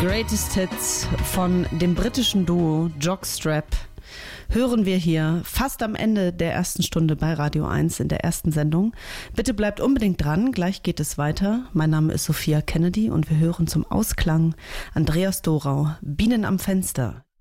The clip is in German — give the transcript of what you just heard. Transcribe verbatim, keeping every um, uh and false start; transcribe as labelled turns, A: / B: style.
A: Greatest Hits von dem britischen Duo Jockstrap hören wir hier fast am Ende der ersten Stunde bei Radio eins in der ersten Sendung. Bitte bleibt unbedingt dran, gleich geht es weiter. Mein Name ist Sophia Kennedy und wir hören zum Ausklang Andreas Dorau, Bienen am Fenster.